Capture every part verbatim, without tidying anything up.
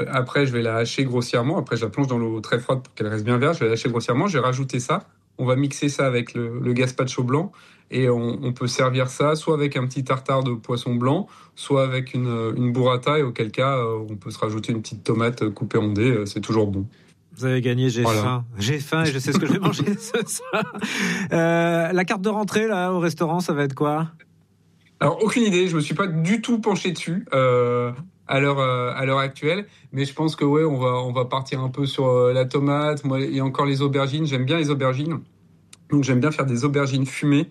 Euh, après, je vais la hacher grossièrement. Après, je la plonge dans l'eau très froide pour qu'elle reste bien verte. Je vais la hacher grossièrement. Je vais rajouter ça. On va mixer ça avec le, le gazpacho blanc et on, on peut servir ça soit avec un petit tartare de poisson blanc, soit avec une, une burrata, et auquel cas, euh, on peut se rajouter une petite tomate coupée en dés. Euh, c'est toujours bon. Vous avez gagné, j'ai voilà. faim. J'ai faim et je sais ce que je vais manger ce soir. Euh, la carte de rentrée, là, au restaurant, ça va être quoi ? Alors, aucune idée. Je me suis pas du tout penché dessus euh, à l'heure euh, à l'heure actuelle, mais je pense que ouais, on va on va partir un peu sur euh, la tomate. Moi, il y a encore les aubergines. J'aime bien les aubergines, donc j'aime bien faire des aubergines fumées.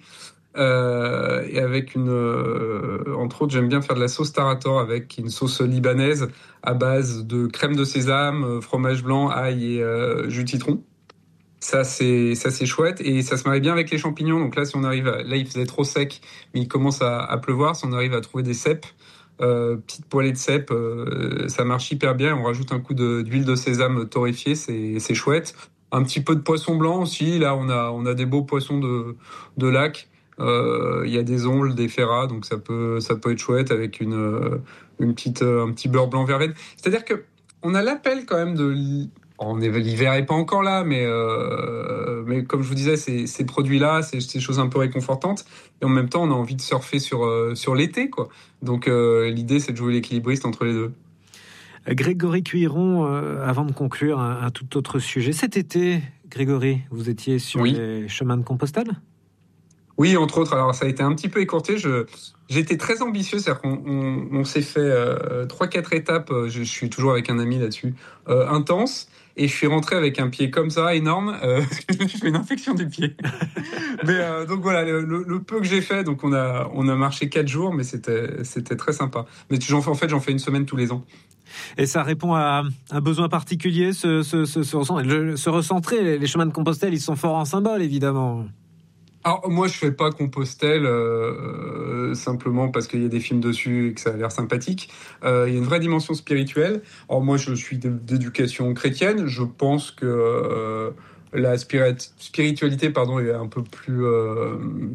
Euh, et avec une, euh, entre autres, j'aime bien faire de la sauce tarator avec une sauce libanaise à base de crème de sésame, fromage blanc, ail et euh, jus de citron. Ça c'est ça c'est chouette et ça se marie bien avec les champignons. Donc là, si on arrive, à, là il faisait trop sec, mais il commence à, à pleuvoir. Si on arrive à trouver des cèpes, euh, petites poêlées de cèpes, euh, ça marche hyper bien. On rajoute un coup de, d'huile de sésame torréfiée, c'est c'est chouette. Un petit peu de poisson blanc aussi. Là, on a on a des beaux poissons de de lac. Il euh, y a des ongles, des ferrats, donc ça peut ça peut être chouette avec une euh, une petite euh, un petit beurre blanc verveine. C'est-à-dire que on a l'appel quand même de on est l'hiver est pas encore là, mais euh, mais comme je vous disais, ces ces produits-là, c'est ces choses un peu réconfortantes et en même temps, on a envie de surfer sur euh, sur l'été, quoi. Donc euh, l'idée, c'est de jouer l'équilibriste entre les deux. Grégory Cuiron, euh, avant de conclure, un, un tout autre sujet. Cet été, Grégory, vous étiez sur oui. les chemins de Compostelle ? Oui, entre autres. Alors, ça a été un petit peu écourté. Je, j'étais très ambitieux. C'est-à-dire qu'on on, on s'est fait euh, trois, quatre étapes. Je, je suis toujours avec un ami là-dessus. Euh, intense. Et je suis rentré avec un pied comme ça, énorme. Euh, je me suis fait une infection du pied. mais euh, donc voilà, le, le, le peu que j'ai fait. Donc on a, on a marché quatre jours, mais c'était, c'était très sympa. Mais j'en fais, en fait, j'en fais une semaine tous les ans. Et ça répond à un besoin particulier, ce, ce, ce, ce, se recentrer. Les chemins de Compostelle, ils sont forts en symbole, évidemment. Alors moi je fais pas Compostelle euh, simplement parce qu'il y a des films dessus et que ça a l'air sympathique. Euh, il y a une vraie dimension spirituelle. Alors moi je suis d'éducation chrétienne. Je pense que euh, la spiritualité pardon est un peu plus euh,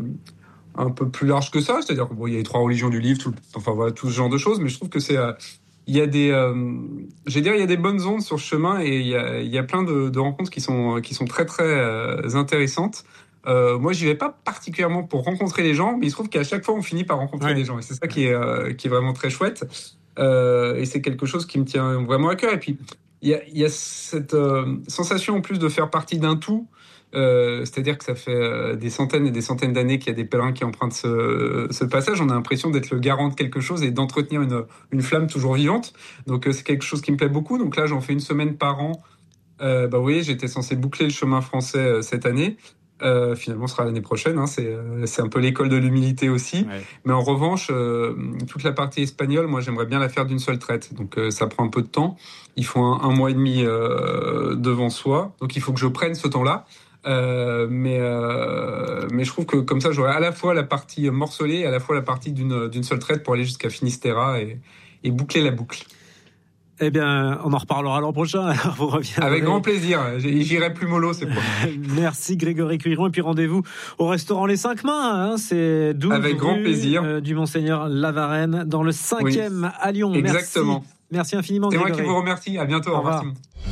un peu plus large que ça. C'est-à-dire qu'il bon, y a les trois religions du livre, tout, enfin voilà tout ce genre de choses. Mais je trouve que c'est euh, il y a des, euh, je vais dire, il y a des bonnes ondes sur ce chemin et il y a, il y a plein de, de rencontres qui sont qui sont très très euh, intéressantes. Euh, moi, j'y vais pas particulièrement pour rencontrer les gens, mais il se trouve qu'à chaque fois, on finit par rencontrer ouais. des gens. Et c'est ça qui est, euh, qui est vraiment très chouette. Euh, et c'est quelque chose qui me tient vraiment à cœur. Et puis, il y a, il y a cette euh, sensation en plus de faire partie d'un tout. Euh, c'est-à-dire que ça fait euh, des centaines et des centaines d'années qu'il y a des pèlerins qui empruntent ce, ce passage. On a l'impression d'être le garant de quelque chose et d'entretenir une, une flamme toujours vivante. Donc, euh, c'est quelque chose qui me plaît beaucoup. Donc là, j'en fais une semaine par an. Euh, bah, vous voyez, j'étais censé boucler le chemin français euh, cette année. Euh, finalement, ce sera l'année prochaine. Hein, c'est, euh, c'est un peu l'école de l'humilité aussi. Ouais. Mais en revanche, euh, toute la partie espagnole, moi, j'aimerais bien la faire d'une seule traite. Donc, euh, ça prend un peu de temps. Il faut un, un mois et demi euh, devant soi. Donc, il faut que je prenne ce temps-là. Euh, mais euh, mais je trouve que comme ça, j'aurai à la fois la partie morcelée et à la fois la partie d'une d'une seule traite pour aller jusqu'à Finistère et, et boucler la boucle. Eh bien, on en reparlera l'an prochain. Alors vous reviendrez. Avec grand plaisir. J'irai plus mollo, c'est pour. Merci Grégory Cuiron. Et puis rendez-vous au restaurant Les Cinq Mains. Hein. C'est douze Avec grand rue, plaisir. Euh, du Monseigneur Lavarenne, dans le cinquième oui. à Lyon. Exactement. Merci, Merci infiniment. C'est Grégory. moi qui vous remercie. À bientôt. Au revoir.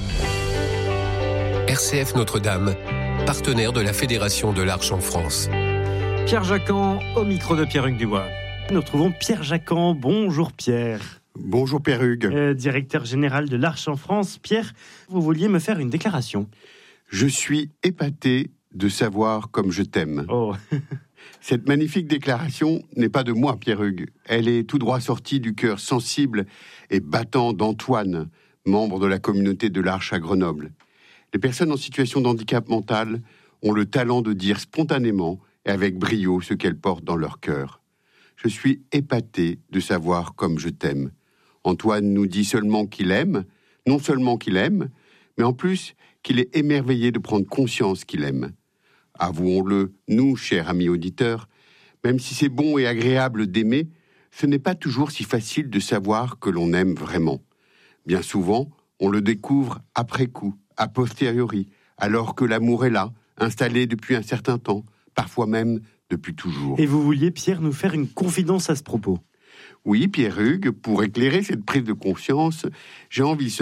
R C F Notre-Dame, partenaire de la Fédération de l'Arche en France. Pierre Jacquan au micro de Pierre-Hugues Dubois. Nous retrouvons Pierre Jacquan. Bonjour Pierre. Bonjour Pierre Hugues. Euh, directeur général de l'Arche en France. Pierre, vous vouliez me faire une déclaration. Je suis épaté de savoir comme je t'aime. Oh. Cette magnifique déclaration n'est pas de moi, Pierre Hugues. Elle est tout droit sortie du cœur sensible et battant d'Antoine, membre de la communauté de l'Arche à Grenoble. Les personnes en situation de handicap mental ont le talent de dire spontanément et avec brio ce qu'elles portent dans leur cœur. Je suis épaté de savoir comme je t'aime. Antoine nous dit seulement qu'il aime, non seulement qu'il aime, mais en plus qu'il est émerveillé de prendre conscience qu'il aime. Avouons-le, nous, chers amis auditeurs, même si c'est bon et agréable d'aimer, ce n'est pas toujours si facile de savoir que l'on aime vraiment. Bien souvent, on le découvre après coup, a posteriori, alors que l'amour est là, installé depuis un certain temps, parfois même depuis toujours. Et vous vouliez, Pierre, nous faire une confidence à ce propos ? Oui, Pierre Hugues, pour éclairer cette prise de conscience, j'ai envie